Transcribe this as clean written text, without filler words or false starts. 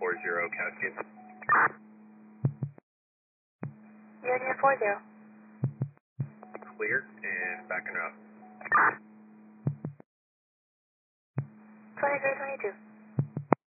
40 Cascade. Union 40. Clear and back and out. 2322.